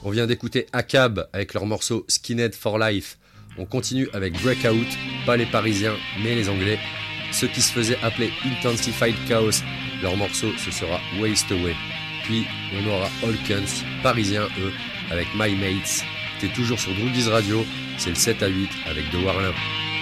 On vient d'écouter Akab avec leur morceau Skinhead for Life. On continue avec Breakout, pas les Parisiens, mais les Anglais. Ceux qui se faisaient appeler Intensified Chaos, leur morceau ce sera Waste Away. Puis on aura Hawkins, Parisiens eux, avec My Mates. T'es toujours sur Droogies Radio, c'est le 7 à 8 avec De Warlin.